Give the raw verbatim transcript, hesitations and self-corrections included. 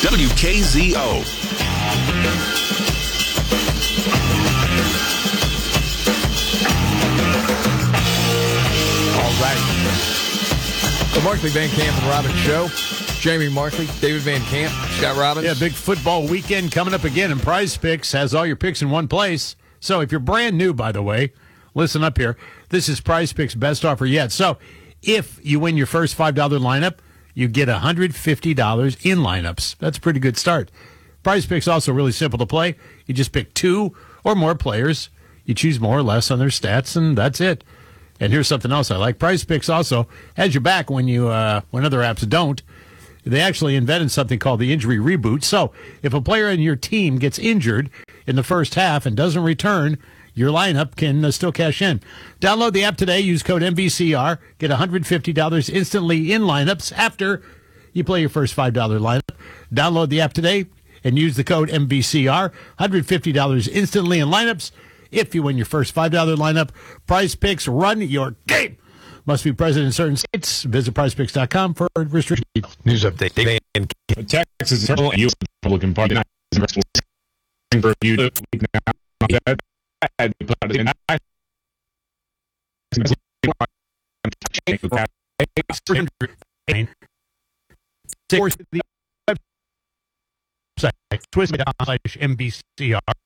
W K Z O. All right. The Markley Van Camp and Robbins Show. Jamie Markley, David Van Camp, Scott Robbins. Yeah, big football weekend coming up again, and Prize Picks has all your picks in one place. So if you're brand new, by the way, listen up here. This is Prize Picks' best offer yet. So if you win your first five dollar lineup, you get one hundred fifty dollars in lineups. That's a pretty good start. Prize Picks also really simple to play. You just pick two or more players. You choose more or less on their stats, and that's it. And here's something else I like. Prize Picks also has your back when you uh, when other apps don't. They actually invented something called the injury reboot. So if a player in your team gets injured in the first half and doesn't return, your lineup can uh, still cash in. Download the app today. Use code M V C R. Get one hundred fifty dollars instantly in lineups after you play your first five dollar lineup. Download the app today and use the code M V C R. one hundred fifty dollars instantly in lineups if you win your first five dollar lineup. Prize Picks, run your game. Must be present in certain states. Visit prize picks dot com for restrictions. News update. David Van Camp. Texas is terrible, and you Republican Party for you to now that I put in I the website twist slash M B C R.